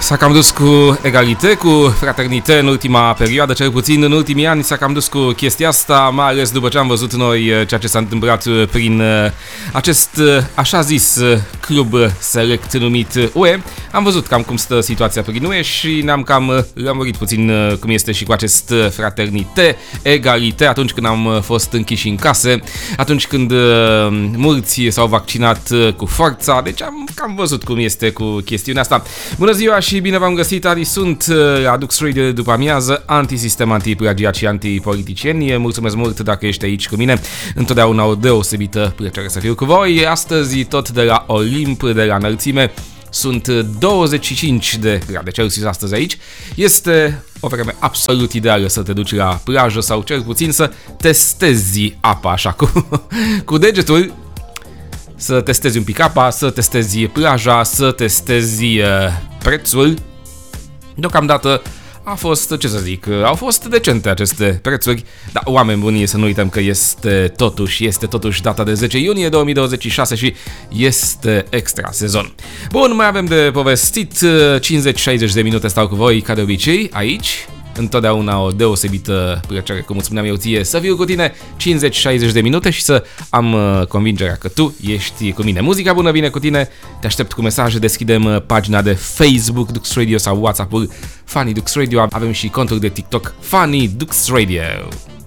S-a cam dus cu egalitate, cu fraternitate în ultima perioadă, cel puțin în ultimii ani s-a cam dus cu chestia asta, mai ales după ce am văzut noi ceea ce s-a întâmplat prin acest așa zis club select numit UE. Am văzut cam cum stă situația prin UE și ne-am cam lămurit puțin cum este și cu acest fraternitate, egalitate, atunci când am fost închiși în case, atunci când mulți s-au vaccinat cu forța, deci am cam văzut cum este cu chestiunea asta. Bună ziua și bine v-am găsit, Adi sunt la Dux Radio de după amiază, antisistem, antiplagiat și antipoliticieni. Mulțumesc mult dacă ești aici cu mine, întotdeauna o deosebită plăcere să fiu cu voi. Astăzi tot de la Olimp, de la înălțime, sunt 25 de grade Celsius astăzi aici. Este o vreme absolut ideală să te duci la plajă sau cel puțin să testezi apa așa cu degetul, să testezi un pic apa, să testezi plaja, să testezi prețul. Deocamdată a fost, ce să zic, au fost decente aceste prețuri, dar oameni buni, să nu uităm că este totuși data de 10 iunie 2026 și este extra sezon. Bun, mai avem de povestit, 50-60 de minute stau cu voi, ca de obicei, aici. Întotdeauna o deosebită plăcere, cum îți spuneam eu ție, să fiu cu tine 50-60 de minute și să am convingerea că tu ești cu mine. Muzica bună vine cu tine, te aștept cu mesaje, deschidem pagina de Facebook Dux Radio sau WhatsApp-ul Funny Dux Radio, avem și contul de TikTok Funny Dux Radio.